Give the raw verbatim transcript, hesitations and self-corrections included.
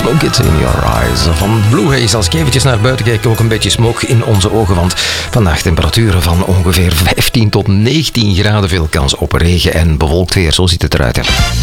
Look It In Your Eyes van Blue Haze. Als ik eventjes naar buiten kijk, ook een beetje smog in onze ogen, want vandaag temperaturen van ongeveer vijftien tot negentien graden, veel kans op regen en bewolkt weer. Zo ziet het eruit, hè.